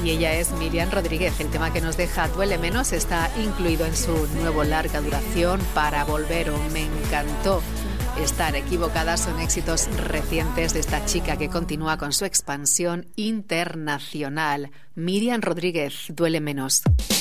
Y ella es Miriam Rodríguez. El tema que nos deja Duele Menos está incluido en su nuevo larga duración, Para Volver o Me Encantó Estar Equivocada. Son éxitos recientes de esta chica que continúa con su expansión internacional. Miriam Rodríguez, Duele Menos.